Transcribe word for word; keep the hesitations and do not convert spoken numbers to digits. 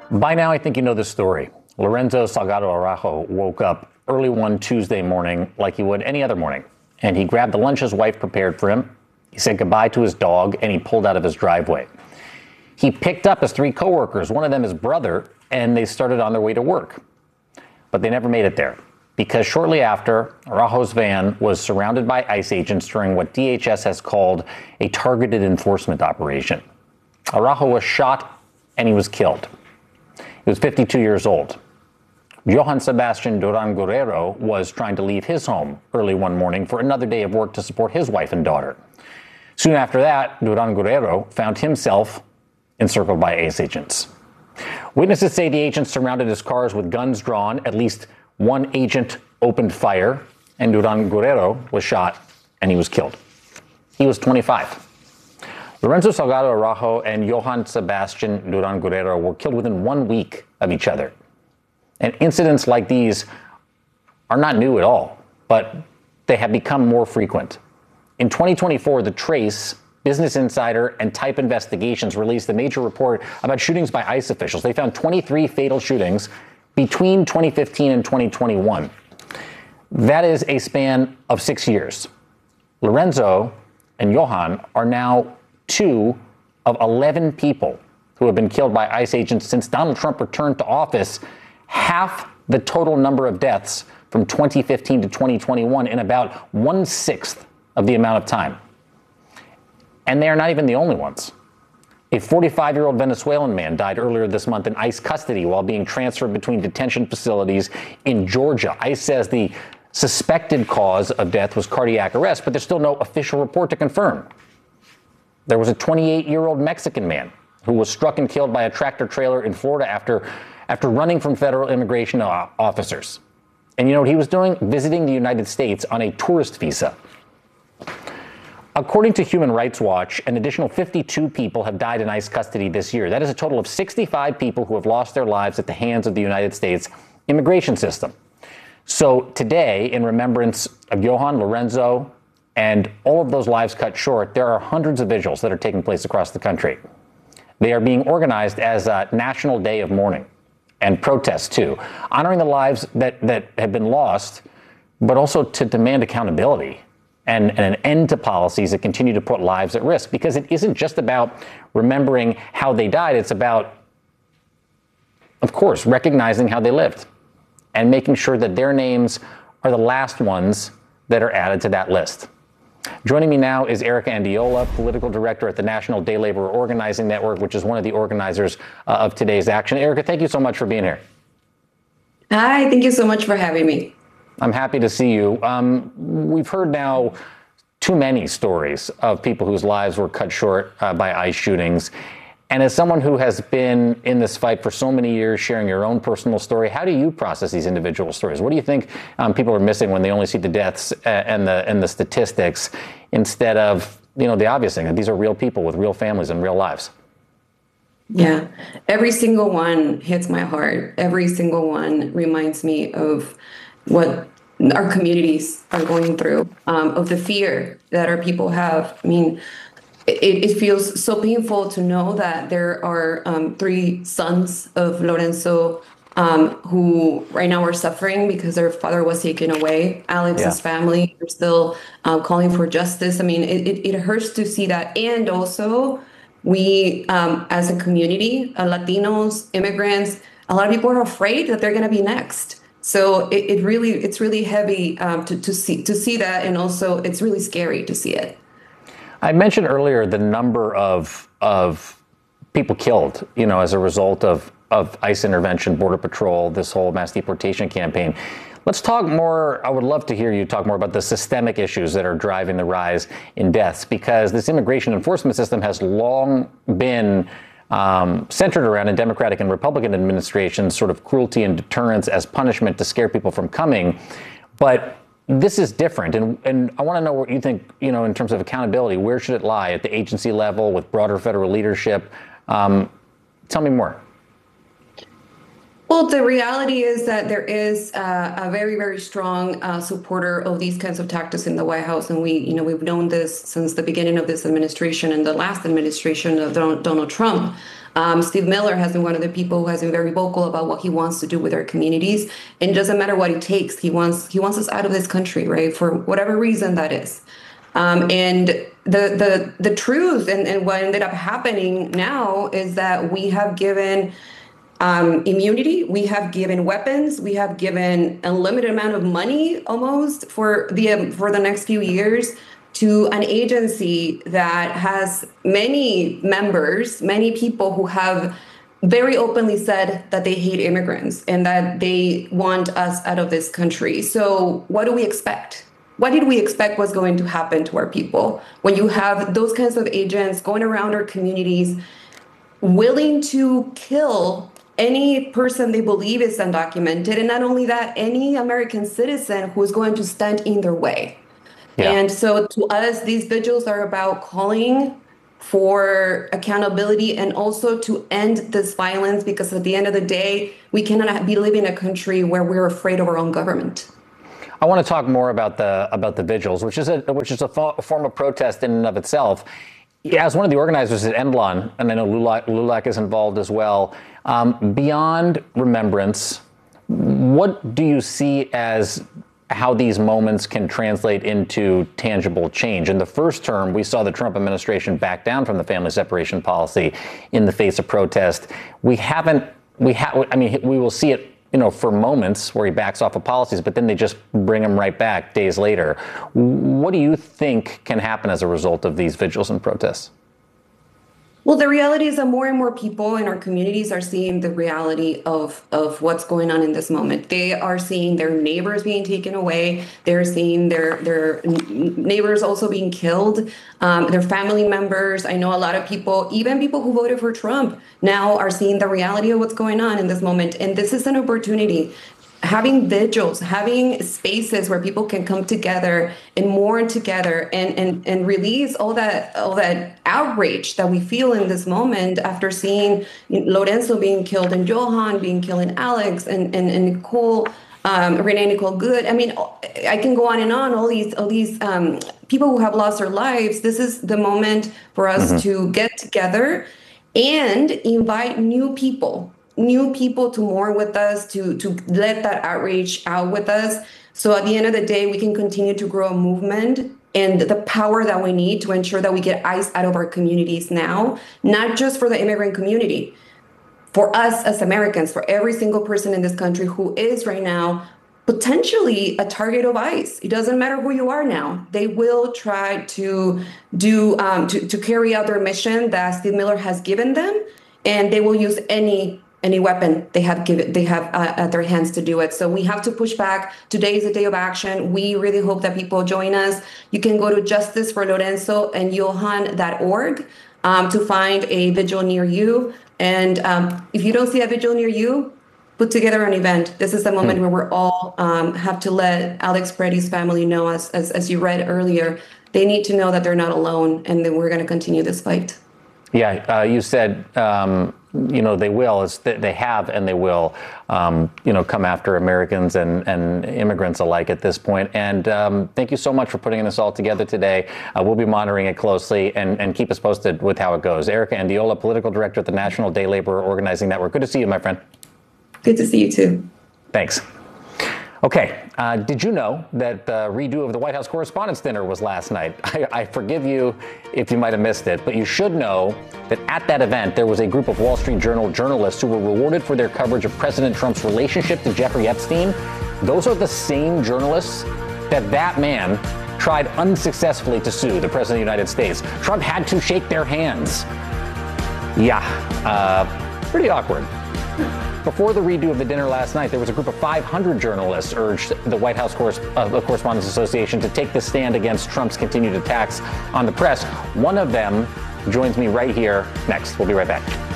By now, I think you know the story. Lorenzo Salgado Araujo woke up early one Tuesday morning like he would any other morning, and he grabbed the lunch his wife prepared for him. He said goodbye to his dog, and he pulled out of his driveway. He picked up his three coworkers, one of them his brother, and they started on their way to work. But they never made it there, because shortly after, Araujo's van was surrounded by ICE agents during what D H S has called a targeted enforcement operation. Araujo was shot, and he was killed. He was fifty-two years old. Johann Sebastian Duran Guerrero was trying to leave his home early one morning for another day of work to support his wife and daughter. Soon after that, Duran Guerrero found himself encircled by ICE agents. Witnesses say the agents surrounded his cars with guns drawn. At least one agent opened fire, and Duran Guerrero was shot, and he was killed. He was twenty-five. Lorenzo Salgado Araujo and Johann Sebastian Duran Guerrero were killed within one week of each other. And incidents like these are not new at all, but they have become more frequent. In twenty twenty-four, The Trace, Business Insider, and Type Investigations released a major report about shootings by ICE officials. They found twenty-three fatal shootings between twenty fifteen and twenty twenty-one. That is a span of six years. Lorenzo and Johann are now two of eleven people who have been killed by ICE agents since Donald Trump returned to office, half the total number of deaths from twenty fifteen to twenty twenty-one in about one-sixth of the amount of time. And they are not even the only ones. A forty-five-year-old Venezuelan man died earlier this month in ICE custody while being transferred between detention facilities in Georgia. ICE says the suspected cause of death was cardiac arrest, but there's still no official report to confirm. There was a twenty-eight-year-old Mexican man who was struck and killed by a tractor trailer in Florida after, after running from federal immigration officers. And you know what he was doing? Visiting the United States on a tourist visa. According to Human Rights Watch, an additional fifty-two people have died in ICE custody this year. That is a total of sixty-five people who have lost their lives at the hands of the United States immigration system. So today, in remembrance of Johann, Lorenzo, and all of those lives cut short, there are hundreds of vigils that are taking place across the country. They are being organized as a national day of mourning and protest, too, honoring the lives that, that have been lost, but also to demand accountability and, and an end to policies that continue to put lives at risk. Because it isn't just about remembering how they died. It's about, of course, recognizing how they lived and making sure that their names are the last ones that are added to that list. Joining me now is Erica Andiola, political director at the National Day Laborer Organizing Network, which is one of the organizers uh, of today's action. Erica, thank you so much for being here. Hi, thank you so much for having me. I'm happy to see you. Um, we've heard now too many stories of people whose lives were cut short uh, by ICE shootings. And as someone who has been in this fight for so many years, sharing your own personal story, how do you process these individual stories? What do you think um, people are missing when they only see the deaths and the and the statistics instead of, you know, the obvious thing that these are real people with real families and real lives? Yeah, every single one hits my heart. Every single one reminds me of what our communities are going through, um, of the fear that our people have. I mean, It, it feels so painful to know that there are um, three sons of Lorenzo um, who right now are suffering because their father was taken away. Alex's yeah. family are still um, calling for justice. I mean, it, it, it hurts to see that. And also, we um, as a community, uh, Latinos, immigrants, a lot of people are afraid that they're going to be next. So it, it really, it's really heavy um, to, to see to see that, and also it's really scary to see it. I mentioned earlier the number of of people killed, you know, as a result of, of ICE intervention, Border Patrol, this whole mass deportation campaign. Let's talk more. I would love to hear you talk more about the systemic issues that are driving the rise in deaths, because this immigration enforcement system has long been um, centered around, in Democratic and Republican administrations, sort of cruelty and deterrence as punishment to scare people from coming. But this is different, and, and I want to know what you think, you know, in terms of accountability. Where should it lie? At the agency level, with broader federal leadership? Um, tell me more. Well, the reality is that there is uh, a very, very strong uh, supporter of these kinds of tactics in the White House, and we, you know, we've known this since the beginning of this administration and the last administration of Don- Donald Trump. Um, Steve Miller has been one of the people who has been very vocal about what he wants to do with our communities, and it doesn't matter what it takes. He wants he wants us out of this country, right? For whatever reason that is. Um, and the the the truth and, and what ended up happening now is that we have given Um, immunity. We have given weapons. We have given a limited amount of money almost for the um, for the next few years to an agency that has many members, many people who have very openly said that they hate immigrants and that they want us out of this country. So what do we expect? What did we expect was going to happen to our people when you have those kinds of agents going around our communities, willing to kill any person they believe is undocumented, and not only that, any American citizen who is going to stand in their way. Yeah. And so to us, these vigils are about calling for accountability and also to end this violence, because at the end of the day, we cannot be living in a country where we're afraid of our own government. I want to talk more about the about the vigils, which is a which is a, fo- a form of protest in and of itself. Yeah, as one of the organizers at Endlon, and I know Lulac, Lulac is involved as well, um, beyond remembrance, what do you see as how these moments can translate into tangible change? In the first term, we saw the Trump administration back down from the family separation policy in the face of protest. We haven't, we have, I mean, we will see it, you know, for moments where he backs off of policies, but then they just bring him right back days later. What do you think can happen as a result of these vigils and protests? Well, the reality is that more and more people in our communities are seeing the reality of, of what's going on in this moment. They are seeing their neighbors being taken away. They're seeing their, their neighbors also being killed, um, their family members. I know a lot of people, even people who voted for Trump, now are seeing the reality of what's going on in this moment. And this is an opportunity. Having vigils, having spaces where people can come together and mourn together and, and, and release all that all that outrage that we feel in this moment after seeing Lorenzo being killed and Johan being killed and Alex and, and, and Nicole, um, Renee Nicole Good. I mean, I can go on and on, all these, all these um, people who have lost their lives. This is the moment for us mm-hmm. to get together and invite new people. new people to mourn with us, to, to let that outrage out with us. So at the end of the day, we can continue to grow a movement and the power that we need to ensure that we get ICE out of our communities now, not just for the immigrant community, for us as Americans, for every single person in this country who is right now potentially a target of ICE. It doesn't matter who you are now. They will try to do um, to, to carry out their mission that Steve Miller has given them, and they will use any any weapon they have given they have uh, at their hands to do it. So we have to push back. Today is a day of action. We really hope that people join us. You can go to justice for lorenzo and johan dot org um, to find a vigil near you. And um, if you don't see a vigil near you, put together an event. This is the moment mm. where we're all um, have to let Alex Preddy's family know, as, as as you read earlier, they need to know that they're not alone, and that we're going to continue this fight. Yeah, uh, you said, um, you know, they will, it's th- they have and they will, um, you know, come after Americans and, and immigrants alike at this point. And um, thank you so much for putting this all together today. Uh, we'll be monitoring it closely and, and keep us posted with how it goes. Erica Andiola, Political Director at the National Day Laborer Organizing Network. Good to see you, my friend. Good to see you, too. Thanks. Okay, uh, did you know that the redo of the White House Correspondents' Dinner was last night? I, I forgive you if you might have missed it, but you should know that at that event, there was a group of Wall Street Journal journalists who were rewarded for their coverage of President Trump's relationship to Jeffrey Epstein. Those are the same journalists that that man tried unsuccessfully to sue the President of the United States. Trump had to shake their hands. Yeah, uh, pretty awkward. Before the redo of the dinner last night, there was a group of five hundred journalists urged the White House Corres- uh, Correspondents Association to take the stand against Trump's continued attacks on the press. One of them joins me right here next. We'll be right back.